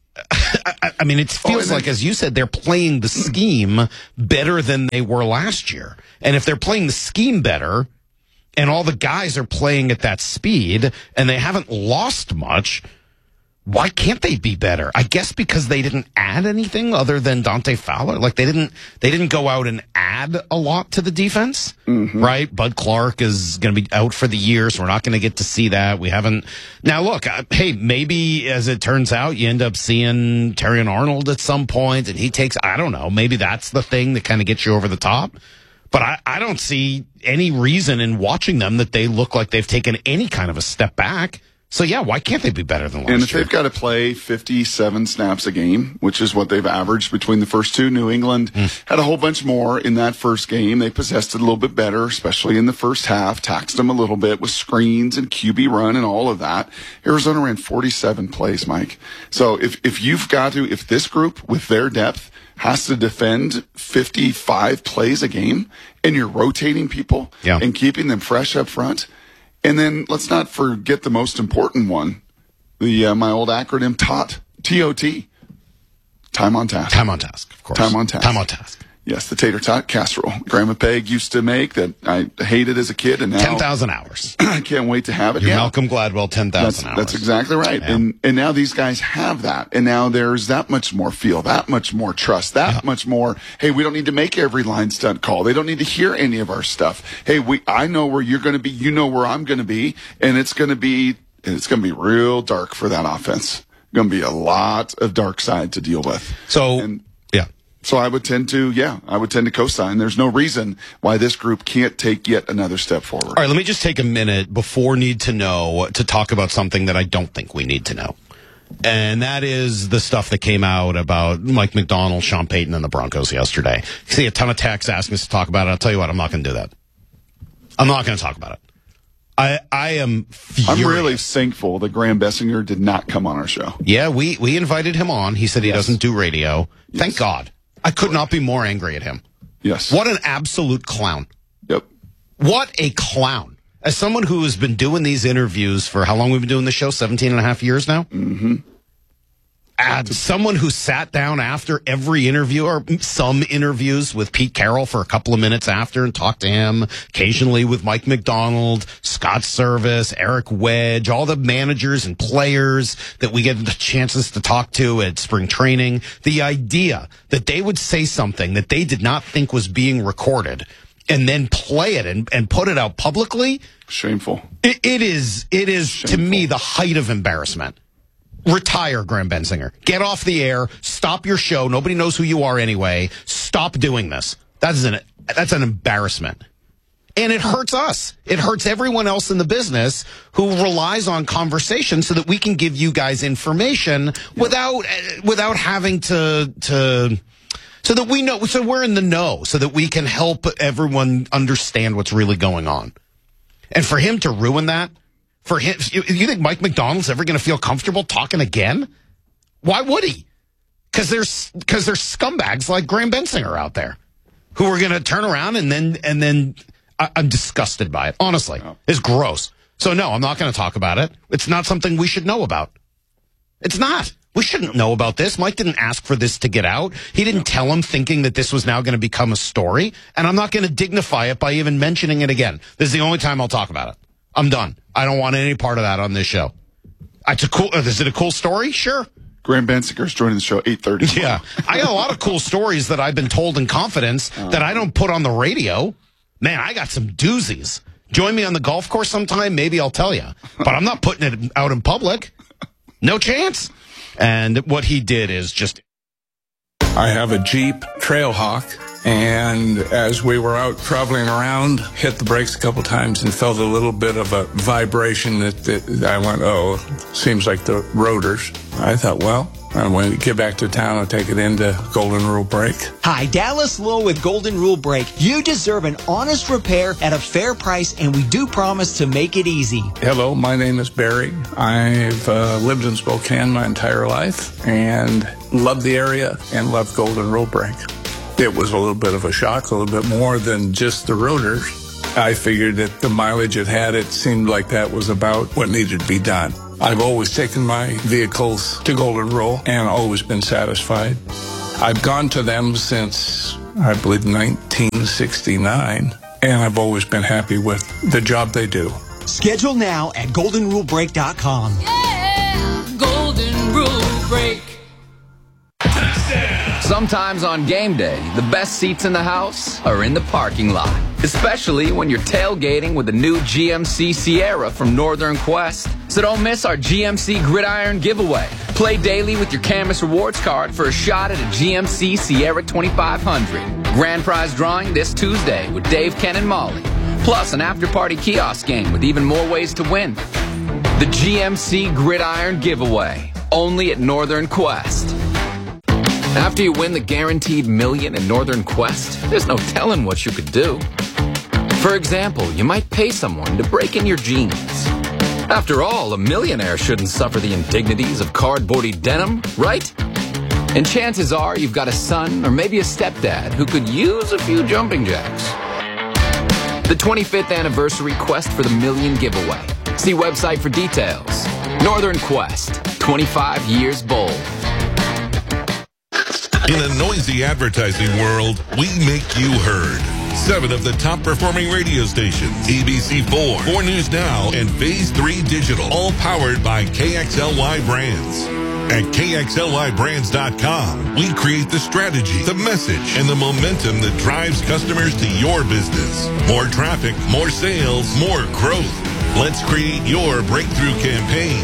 I mean, it feels like, as you said, they're playing the scheme better than they were last year. And if they're playing the scheme better and all the guys are playing at that speed and they haven't lost much, why can't they be better? I guess because they didn't add anything other than Dante Fowler. Like they didn't go out and add a lot to the defense, right? Bud Clark is going to be out for the year, so we're not going to get to see that. We haven't. Now, look, hey, maybe as it turns out, you end up seeing Terrion Arnold at some point, and he takes. I don't know. Maybe that's the thing that kind of gets you over the top. But I don't see any reason in watching them that they look like they've taken any kind of a step back. So, yeah, why can't they be better than last year? And if they've got to play 57 snaps a game, which is what they've averaged between the first 2, New England had a whole bunch more in that first game. They possessed it a little bit better, especially in the first half, taxed them a little bit with screens and QB run and all of that. Arizona ran 47 plays, Mike. So if this group with their depth has to defend 55 plays a game and you're rotating people and keeping them fresh up front, and then let's not forget the most important one, my old acronym TOT, T-O-T, time on task. Time on task, of course. Time on task. Time on task. Yes, the tater tot casserole Grandma Peg used to make that I hated as a kid, and now 10,000 hours. I can't wait to have it. Your Malcolm Gladwell 10,000 hours. That's exactly right. Yeah. And now these guys have that, and now there's that much more feel, that much more trust, that much more. Hey, we don't need to make every line stunt call. They don't need to hear any of our stuff. Hey, I know where you're going to be. You know where I'm going to be, and it's going to be real dark for that offense. Going to be a lot of dark side to deal with. So I would tend to co-sign. There's no reason why this group can't take yet another step forward. All right, let me just take a minute before Need to Know to talk about something that I don't think we need to know. And that is the stuff that came out about Mike McDonald, Sean Payton, and the Broncos yesterday. You see a ton of texts asking us to talk about it. I'll tell you what, I'm not going to do that. I'm not going to talk about it. I am furious. I'm really thankful that Graham Bessinger did not come on our show. Yeah, we invited him on. He said he doesn't do radio. Yes. Thank God. I could not be more angry at him. Yes. What an absolute clown. Yep. What a clown. As someone who has been doing these interviews for how long we've been doing the show, 17 and a half years now? Mm-hmm. Someone who sat down after every interview or some interviews with Pete Carroll for a couple of minutes after and talked to him, occasionally with Mike McDonald, Scott Service, Eric Wedge, all the managers and players that we get the chances to talk to at spring training. The idea that they would say something that they did not think was being recorded and then play it and put it out publicly. Shameful. It is shameful. To me, the height of embarrassment. Retire, Graham Bensinger. Get off the air. Stop your show. Nobody knows who you are anyway. Stop doing this. That's an embarrassment. And it hurts us. It hurts everyone else in the business who relies on conversation so that we can give you guys information without having to so that we know, so we're in the know, so that we can help everyone understand what's really going on. And for him to ruin that, for him, you think Mike McDonald's ever going to feel comfortable talking again? Why would he? Because there's scumbags like Graham Bensinger out there who are going to turn around and then I'm disgusted by it. Honestly, it's gross. So no, I'm not going to talk about it. It's not something we should know about. It's not. We shouldn't know about this. Mike didn't ask for this to get out. He didn't tell him thinking that this was now going to become a story. And I'm not going to dignify it by even mentioning it again. This is the only time I'll talk about it. I'm done. I don't want any part of that on this show. Is it a cool story? Sure. Graham Bensinger's joining the show 8:30. Yeah. I got a lot of cool stories that I've been told in confidence that I don't put on the radio. Man, I got some doozies. Join me on the golf course sometime. Maybe I'll tell you. But I'm not putting it out in public. No chance. And what he did is just... I have a Jeep Trailhawk, and as we were out traveling around, hit the brakes a couple times and felt a little bit of a vibration that I went, oh, seems like the rotors. I thought, well, And when we get back to town, I'll take it into Golden Rule Brake. Hi, Dallas Lowe with Golden Rule Brake. You deserve an honest repair at a fair price, and we do promise to make it easy. Hello, my name is Barry. I've lived in Spokane my entire life and love the area and love Golden Rule Brake. It was a little bit of a shock, a little bit more than just the rotors. I figured that the mileage it had, it seemed like that was about what needed to be done. I've always taken my vehicles to Golden Rule and always been satisfied. I've gone to them since, I believe, 1969, and I've always been happy with the job they do. Schedule now at goldenrulebrake.com. Yeah, Golden Rule Brake. Sometimes on game day, the best seats in the house are in the parking lot. Especially when you're tailgating with the new GMC Sierra from Northern Quest. So don't miss our GMC Gridiron giveaway. Play daily with your Camus Rewards card for a shot at a GMC Sierra 2500. Grand prize drawing this Tuesday with Dave, Ken, and Molly. Plus an after-party kiosk game with even more ways to win. The GMC Gridiron giveaway. Only at Northern Quest. After you win the guaranteed million in Northern Quest, there's no telling what you could do. For example, you might pay someone to break in your jeans. After all, a millionaire shouldn't suffer the indignities of cardboardy denim, right? And chances are you've got a son or maybe a stepdad who could use a few jumping jacks. The 25th anniversary Quest for the Million giveaway. See website for details. Northern Quest, 25 years bold. In a noisy advertising world, we make you heard. 7 of the top performing radio stations, ABC4, 4 News Now, and Phase 3 Digital, all powered by KXLY Brands. At KXLYBrands.com, we create the strategy, the message, and the momentum that drives customers to your business. More traffic, more sales, more growth. Let's create your breakthrough campaign.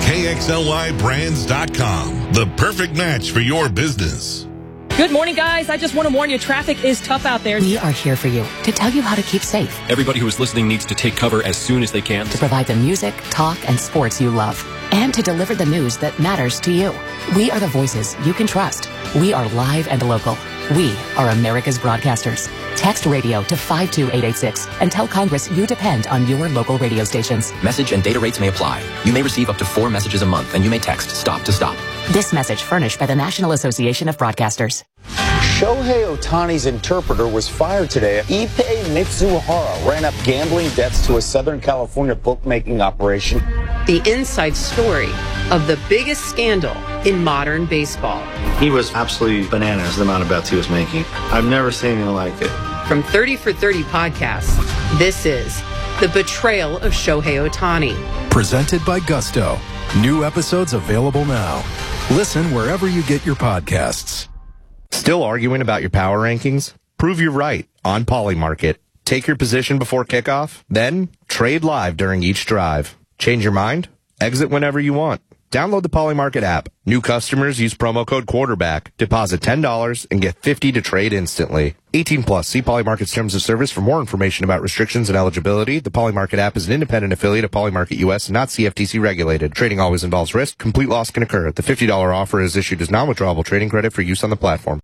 KXLYBrands.com, the perfect match for your business. Good morning, guys. I just want to warn you, traffic is tough out there. We are here for you to tell you how to keep safe. Everybody who is listening needs to take cover as soon as they can. To provide the music, talk, and sports you love. And to deliver the news that matters to you. We are the voices you can trust. We are live and local. We are America's broadcasters. Text radio to 52886 and tell Congress you depend on your local radio stations. Message and data rates may apply. You may receive up to 4 messages a month, and you may text stop to stop. This message furnished by the National Association of Broadcasters. Shohei Ohtani's interpreter was fired today. Ippei Mitsuhara ran up gambling debts to a Southern California bookmaking operation. The inside story of the biggest scandal in modern baseball. He was absolutely bananas, the amount of bets he was making. I've never seen anything like it. From 30 for 30 podcasts, this is The Betrayal of Shohei Ohtani. Presented by Gusto. New episodes available now. Listen wherever you get your podcasts. Still arguing about your power rankings? Prove you're right on Polymarket. Take your position before kickoff, then trade live during each drive. Change your mind? Exit whenever you want. Download the Polymarket app. New customers use promo code quarterback. Deposit $10 and get $50 to trade instantly. 18 plus. See Polymarket's terms of service for more information about restrictions and eligibility. The Polymarket app is an independent affiliate of Polymarket US, not CFTC regulated. Trading always involves risk. Complete loss can occur. The $50 offer is issued as non-withdrawable trading credit for use on the platform.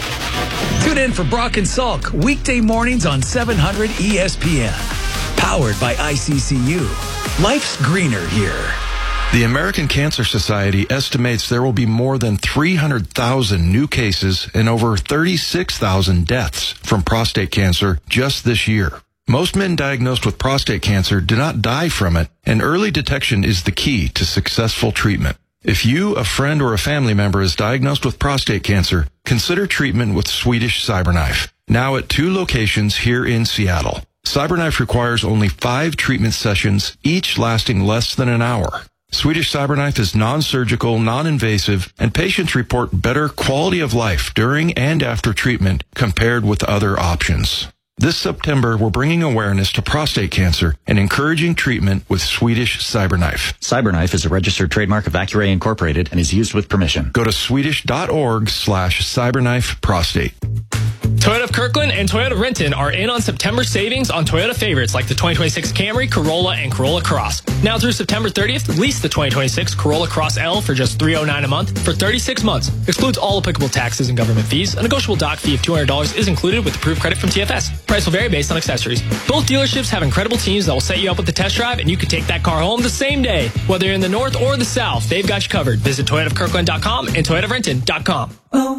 Tune in for Brock and Salk weekday mornings on 700 ESPN. Powered by ICCU. Life's greener here. The American Cancer Society estimates there will be more than 300,000 new cases and over 36,000 deaths from prostate cancer just this year. Most men diagnosed with prostate cancer do not die from it, and early detection is the key to successful treatment. If you, a friend, or a family member is diagnosed with prostate cancer, consider treatment with Swedish CyberKnife. Now at 2 locations here in Seattle. CyberKnife requires only 5 treatment sessions, each lasting less than an hour. Swedish CyberKnife is non-surgical, non-invasive, and patients report better quality of life during and after treatment compared with other options. This September, we're bringing awareness to prostate cancer and encouraging treatment with Swedish CyberKnife. CyberKnife is a registered trademark of Accuray Incorporated and is used with permission. Go to swedish.org/CyberKnifeProstate. Toyota of Kirkland and Toyota of Renton are in on September savings on Toyota favorites like the 2026 Camry, Corolla, and Corolla Cross. Now through September 30th, lease the 2026 Corolla Cross L for just $309 a month for 36 months. Excludes all applicable taxes and government fees. A negotiable doc fee of $200 is included with approved credit from TFS. Price will vary based on accessories. Both dealerships have incredible teams that will set you up with the test drive, and you can take that car home the same day. Whether you're in the north or the south, they've got you covered. Visit ToyotaofKirkland.com and ToyotaofRenton.com.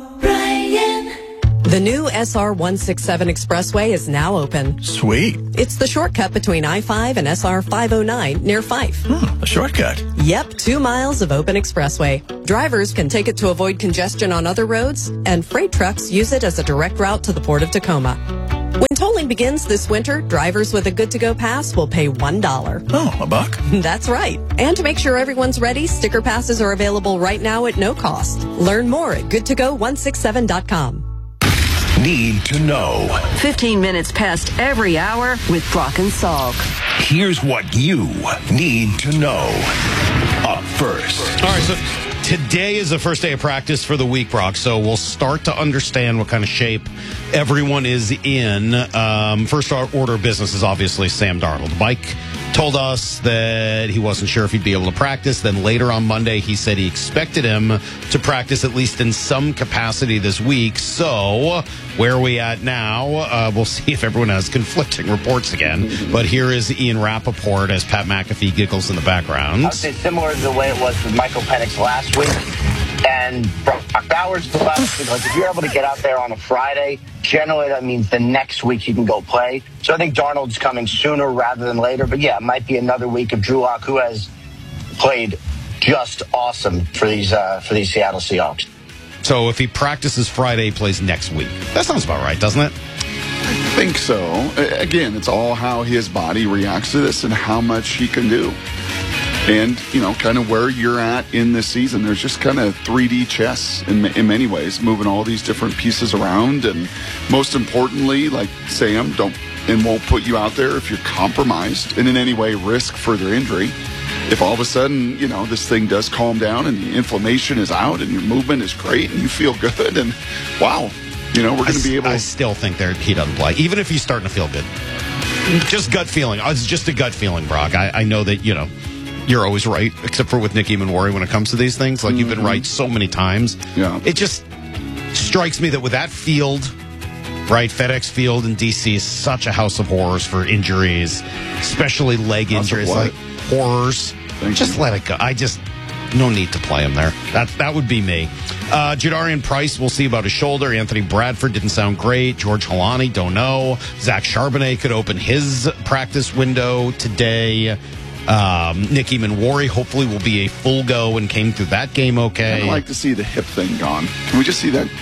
The new SR 167 Expressway is now open. Sweet. It's the shortcut between I-5 and SR 509 near Fife. A shortcut. Yep, 2 miles of open expressway. Drivers can take it to avoid congestion on other roads, and freight trucks use it as a direct route to the Port of Tacoma. When tolling begins this winter, drivers with a good-to-go pass will pay $1. Oh, $1? That's right. And to make sure everyone's ready, sticker passes are available right now at no cost. Learn more at goodtogo167.com. Need to know. 15 minutes past every hour with Brock and Salk. Here's what you need to know. Up first. All right, so today is the first day of practice for the week, Brock, so we'll start to understand what kind of shape everyone is in. First order of business is obviously Sam Darnold. Mike told us that he wasn't sure if he'd be able to practice. Then later on Monday, he said he expected him to practice at least in some capacity this week. So where are we at now? We'll see if everyone has conflicting reports again. But here is Ian Rappaport as Pat McAfee giggles in the background. I would say similar to the way it was with Michael Penix last week and Brock Bowers last week. Like if you're able to get out there on a Friday, generally that means the next week you can go play. So I think Darnold's coming sooner rather than later. But yeah, it might be another week of Drew Lock, who has played just awesome for these Seattle Seahawks. So if he practices Friday, he plays next week. That sounds about right, doesn't it? I think so. Again, it's all how his body reacts to this and how much he can do. And, you know, kind of where you're at in this season. There's just kind of 3D chess in many ways, moving all these different pieces around. And most importantly, like Sam, won't put you out there if you're compromised and in any way risk further injury. If all of a sudden, you know, this thing does calm down and the inflammation is out and your movement is great and you feel good and wow, you know, we're going to be able. I still think he doesn't play, even if he's starting to feel good. Just gut feeling. It's just a gut feeling, Brock. I know that, you know, you're always right, except for with Nick Eamon-Worry when it comes to these things. Like, you've been right so many times. Yeah. It just strikes me that with that field, right, FedEx Field in D.C. is such a house of horrors for injuries, especially leg injuries, like horrors. Just let it go. No need to play him there. That would be me. Jadarian Price, we'll see about his shoulder. Anthony Bradford didn't sound great. George Holani, don't know. Zach Charbonnet could open his practice window today. Nick Eamon-Worry hopefully will be a full go and came through that game okay. I'd like to see the hip thing gone. Can we just see that?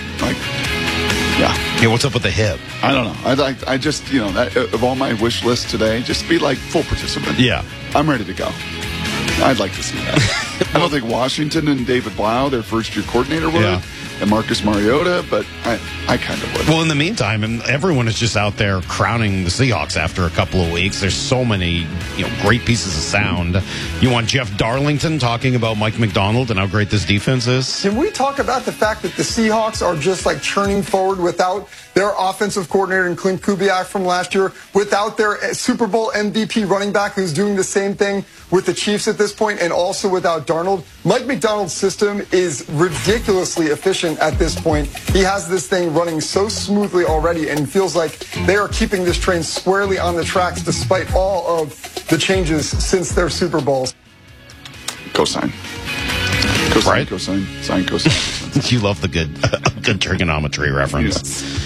Yeah, what's up with the hip? I don't know. I just, you know, that, of all my wish list today, just be like full participant. Yeah. I'm ready to go. I'd like to see that. I don't think Washington and David Blau, their first-year coordinator, would, and Marcus Mariota, but I kind of would. Well, in the meantime, everyone is just out there crowning the Seahawks after a couple of weeks. There's so many, you know, great pieces of sound. You want Jeff Darlington talking about Mike McDonald and how great this defense is? Can we talk about the fact that the Seahawks are just like churning forward without their offensive coordinator and Clint Kubiak from last year, without their Super Bowl MVP running back who's doing the same thing with the Chiefs at this point, and also without Darnold? Mike McDonald's system is ridiculously efficient at this point. He has this thing running so smoothly already, and feels like they are keeping this train squarely on the tracks despite all of the changes since their Super Bowls. Cosine. Cosine, right? Cosine. Sine, cosine. You love the good trigonometry reference. Yes.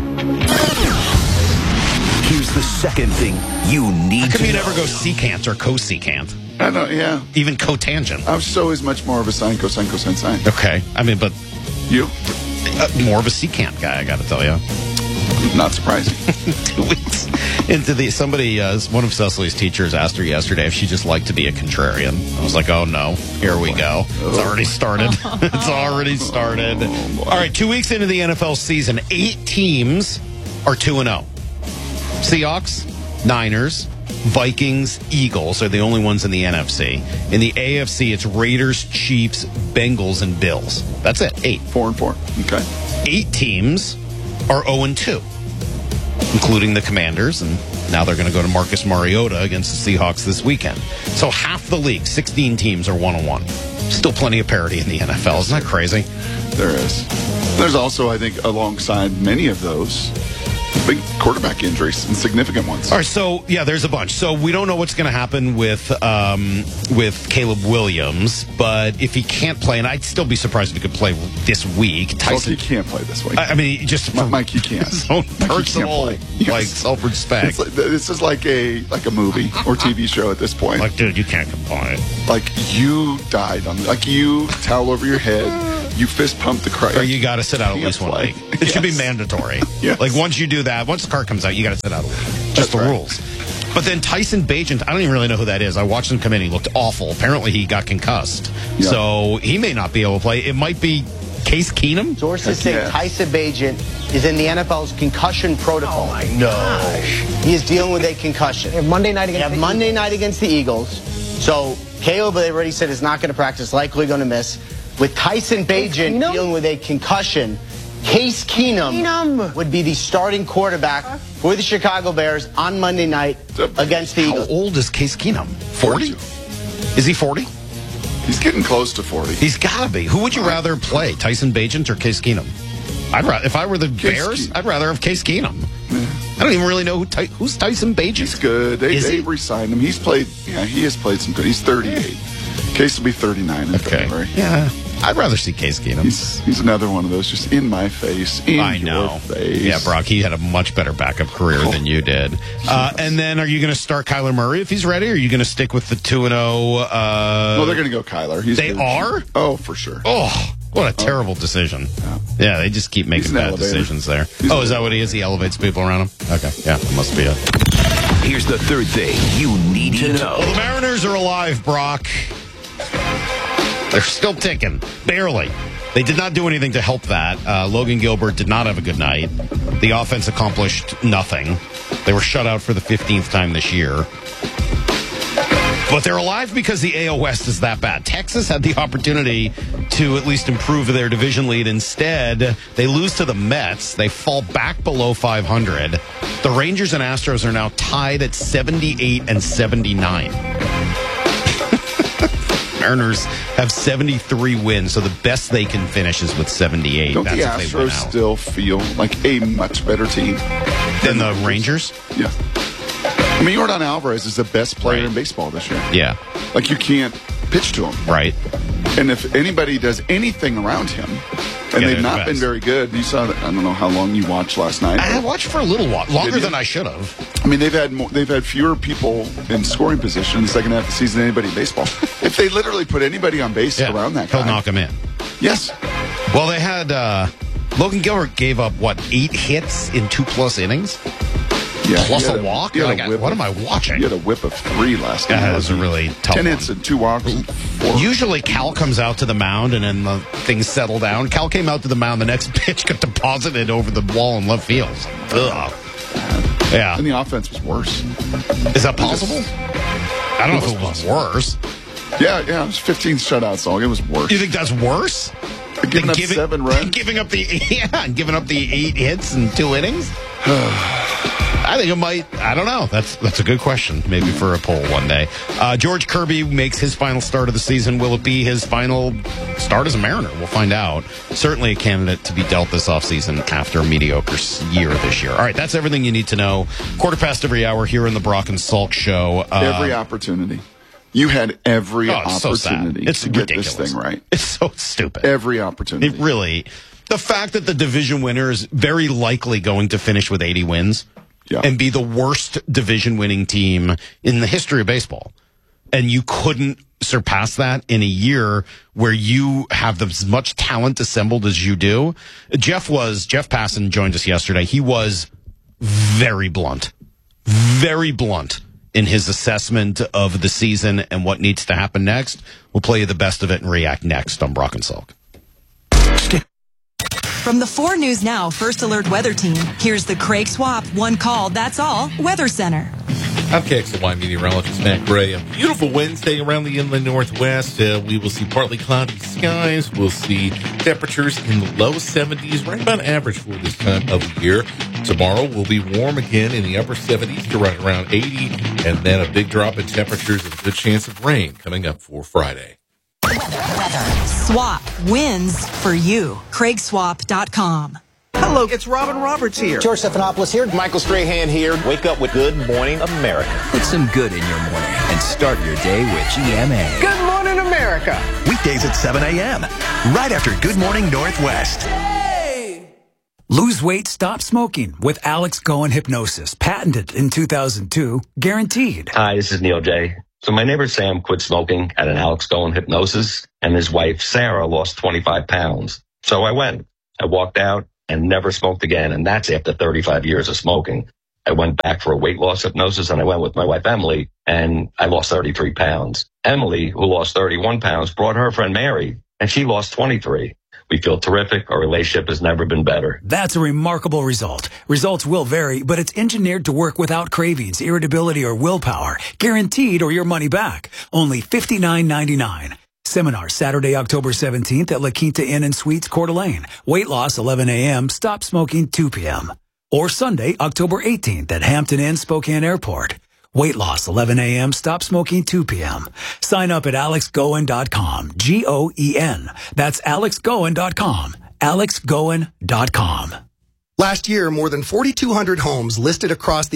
Here's the second thing you need to know. How come you never go secant or cosecant? I know, yeah. Even cotangent. I'm just always much more of a sine, cosine, cosine, sine. Okay. I mean, but... You? More of a secant guy, I got to tell you. Not surprising. 2 weeks into one of Cecily's teachers asked her yesterday if she just liked to be a contrarian. I was like, oh no, here we go. It's already started. It's already started. Oh, all right, 2 weeks into the NFL season, 8 teams are 2-0. Seahawks, Niners, Vikings, Eagles are the only ones in the NFC. In the AFC, it's Raiders, Chiefs, Bengals, and Bills. That's it. 8. 4-4. Okay. 8 teams are 0-2, including the Commanders, and now they're going to go to Marcus Mariota against the Seahawks this weekend. So half the league, 16 teams, are 1-1. Still plenty of parity in the NFL. Isn't that crazy? There is. There's also, I think, alongside many of those, big quarterback injuries and significant ones. All right, so yeah, there's a bunch. So we don't know what's going to happen with Caleb Williams, but if he can't play, and I'd still be surprised if he could play this week. Tyson, he can't play this week. I mean, just for Mike, he can't. His own personal, like self-respect. This is like a movie or TV show at this point. Like, dude, you can't comply. Like you died on, like you towel over your head. You fist pump the crowd. Or you got to sit out at least 1 week. It should be mandatory. Yes. Like once you do that, once the card comes out, you got to sit out a week. Just the rules. But then Tyson Bagent, I don't even really know who that is. I watched him come in. He looked awful. Apparently he got concussed. Yep. So he may not be able to play. It might be Case Keenum. Sources say Tyson Bagent is in the NFL's concussion protocol. Oh, my gosh. He is dealing with a concussion. They have Monday night against the Eagles. So Caleb, they already said, is not going to practice, likely going to miss. With Tyson Bagent dealing with a concussion, Case Keenum would be the starting quarterback for the Chicago Bears on Monday night against the Eagles. How old is Case Keenum? 40? Is he 40? He's getting close to 40. He's got to be. Who would you rather play, Tyson Bagent or Case Keenum? If I were the Bears, I'd rather have Case Keenum. I don't even really know who's Tyson Bagent. He's good. They re-signed him. He has played some good. He's 38. Case will be 39 in February. Yeah. I'd rather see Case Keenum. He's another one of those just in my face, your face. Yeah, Brock, he had a much better backup career than you did. And then are you going to start Kyler Murray if he's ready, or are you going to stick with the 2-0? No, they're going to go Kyler. They are? Oh, for sure. Oh, what a terrible decision. Yeah, they just keep making bad decisions there. Is that what he is? He elevates people around him? Okay, yeah, that must be it. Here's the third thing you need to know. Well, the Mariners are alive, Brock. They're still ticking. Barely. They did not do anything to help that. Logan Gilbert did not have a good night. The offense accomplished nothing. They were shut out for the 15th time this year. But they're alive because the AL West is that bad. Texas had the opportunity to at least improve their division lead. Instead, they lose to the Mets. They fall back below 500. The Rangers and Astros are now tied at 78 and 79. Mariners have 73 wins, so the best they can finish is with 78. Don't the Astros still feel like a much better team than the Rangers? Yeah. I mean, Yordan Alvarez is the best player in baseball this year. Yeah. Like, you can't pitch to him. Right. And if anybody does anything around him, and they've not been very good. You saw that. I don't know how long you watched last night. I watched for a little while, longer than I should have. I mean, they've had fewer people in scoring position in the second half of the season than anybody in baseball. If they literally put anybody on base around that guy, he'll knock him in. Yes. Well, they had Logan Gilbert gave up 8 hits in 2+ innings. Yeah, plus a walk? What am I watching? He had a whip of 3 last game. That was a really tough 10 hits and 2 walks. And 4. Usually Cal comes out to the mound and then things settle down. Cal came out to the mound. The next pitch got deposited over the wall in left field. Ugh. Yeah. And the offense was worse. Is that possible? I don't know if it was worse. Yeah, it was 15 shutouts. It was worse. You think that's worse? Giving up 7 runs? Giving up the 8 hits in 2 innings? I think it might. I don't know. That's a good question. Maybe for a poll one day. George Kirby makes his final start of the season. Will it be his final start as a Mariner? We'll find out. Certainly a candidate to be dealt this offseason after a mediocre year this year. All right, that's everything you need to know. 15:15 every hour here in the Brock and Salk Show. Every opportunity. You had every opportunity it's to ridiculous. Get this thing right. It's so stupid. Every opportunity. It really. The fact that the division winner is very likely going to finish with 80 wins. Yeah. And be the worst division-winning team in the history of baseball. And you couldn't surpass that in a year where you have as much talent assembled as you do. Jeff Passan joined us yesterday. He was very blunt in his assessment of the season and what needs to happen next. We'll play you the best of it and react next on Brock and Salk. From the 4 News Now First Alert Weather Team, here's the Craig Swap One Call, That's All Weather Center. I'm KXLY meteorologist Matt Gray. A beautiful Wednesday around the inland Northwest. We will see partly cloudy skies. We'll see temperatures in the low 70s, right about average for this time of the year. Tomorrow will be warm again in the upper 70s to right around 80, and then a big drop in temperatures and a good chance of rain coming up for Friday. Weather. Swap wins for you. CraigSwap.com. Hello, it's Robin Roberts here. George Stephanopoulos here. Michael Strahan here. Wake up with Good Morning America. Put some good in your morning and start your day with GMA. Good Morning America. Weekdays at 7 a.m. right after Good Morning Northwest. Hey! Lose weight, stop smoking with Alex Goen Hypnosis. Patented in 2002. Guaranteed. Hi, this is Neil J. So my neighbor Sam quit smoking at an Alex Goen Hypnosis, and his wife Sarah lost 25 pounds. So I went. I walked out and never smoked again, and that's after 35 years of smoking. I went back for a weight loss hypnosis, and I went with my wife Emily, and I lost 33 pounds. Emily, who lost 31 pounds, brought her friend Mary, and she lost 23. We feel terrific. Our relationship has never been better. That's a remarkable result. Results will vary, but it's engineered to work without cravings, irritability, or willpower. Guaranteed or your money back. Only $59.99. Seminar Saturday, October 17th at La Quinta Inn and Suites, Coeur d'Alene. Weight loss 11 a.m., stop smoking 2 p.m. Or Sunday, October 18th at Hampton Inn, Spokane Airport. Weight loss 11 a.m., stop smoking 2 p.m. Sign up at alexgoen.com. G-O-E-N. That's alexgoen.com. alexgoen.com. Last year, more than 4,200 homes listed across the